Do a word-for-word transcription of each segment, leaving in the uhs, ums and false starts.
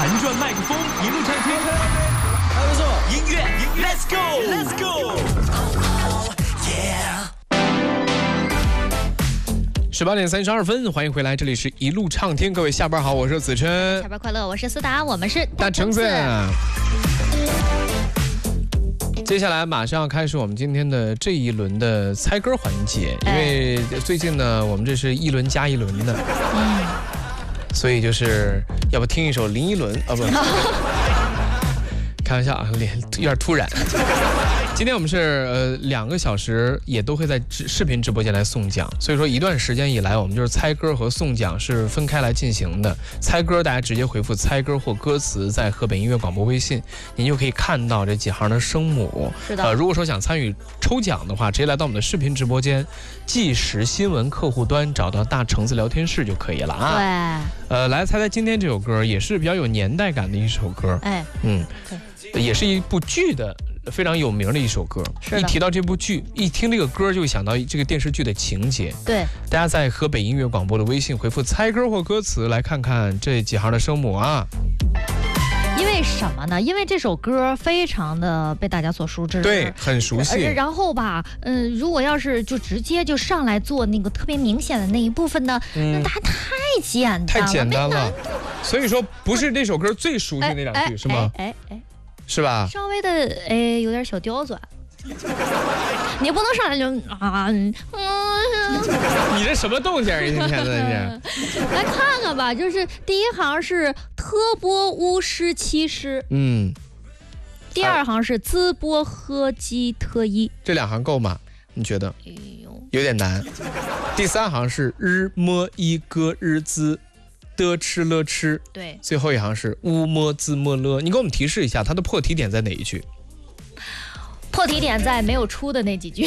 反转麦克风，一路畅听， 还不错。 音乐，Let's go，Let's go。 十八点三十二分，欢迎回来，这里是一路畅听，各位下班好，我是子琛。 下班快乐，我是思达，我们是大橙子。接下来马上要开始我们今天的这一轮的猜歌环节，因为最近呢，我们这是一轮加一轮的，嗯，所以就是要不听一首林依轮啊不，开玩笑啊，脸有点突然。今天我们是呃两个小时，也都会在视频直播间来送奖，所以说一段时间以来，我们就是猜歌和送奖是分开来进行的。猜歌大家直接回复猜歌或歌词，在河北音乐广播微信，您就可以看到这几行的声母。 是的。 呃，如果说想参与抽奖的话，直接来到我们的视频直播间，即时新闻客户端找到大橙子聊天室就可以了啊。 对。 呃，来猜猜今天这首歌也是比较有年代感的一首歌。 哎。 嗯。也是一部剧的。非常有名的一首歌，一提到这部剧，一听这个歌就会想到这个电视剧的情节。 对， 大家在河北音乐广播的微信回复猜歌或歌词，来看看这几行的声母啊。 因为什么呢？因为这首歌非常的被大家所熟知， 对，很熟悉。 然后吧，嗯、呃，如果要是就直接就上来做那个特别明显的那一部分呢，嗯、那它太简单了， 太简单了。所以说，不是这首歌最熟悉那两句，是吗？ 哎哎。哎是吧？ 稍微的哎，有点小刁钻，你不能上来就啊，嗯， 你这什么动静儿？一天天的是。来看看吧，就是第一行是特波乌诗七诗，嗯，第二行是淄波喝鸡特一， 这两行够吗？你觉得？哎呦，有点难。第三行是日摸一歌日滋。的吃了吃， 对， 最后一行是乌摸字摸了，你给我们提示一下，它的破题点在哪一句？ 破题点在没有出的那几句。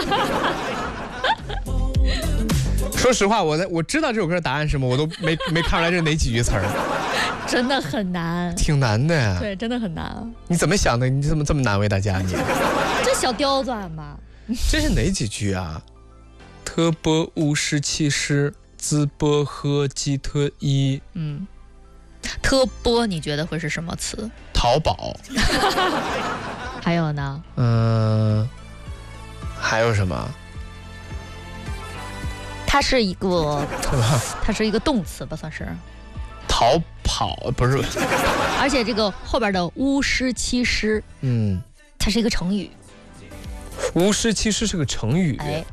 说实话，我在我知道这首歌的答案是什么，我都没没看出来这是哪几句词儿。 真的很难， 挺难的呀。 对，真的很难。 你怎么想的？你怎么这么难为大家？你这小刁钻吧？ 这是哪几句啊？特波乌诗七诗。淄波喝鸡特一， 嗯，特波你觉得会是什么词？ 淘宝。 还有呢？ 嗯、呃，还有什么？ 它是一个，它是一个动词吧，算是。 逃跑不是？ 而且这个后边的乌诗七诗，嗯，它是一个成语。 乌诗七诗是个成语。哎。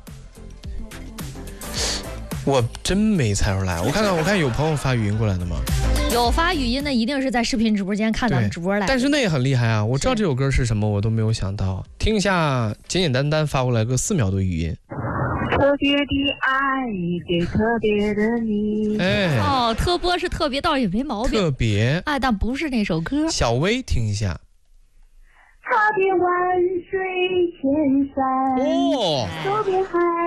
我真没猜出来，我看看，我看有朋友发语音过来的吗？ 有发语音的，一定是在视频直播间看咱们直播来的。 但是那也很厉害啊！我知道这首歌是什么，我都没有想到。听一下，简简单单发过来个四秒多语音。 特别的爱给特别的你。 哎，哦，特波是特别，倒也没毛病。 特别， 哎，但不是那首歌。 小薇，听一下。 踏遍万水千山，哦，走遍海。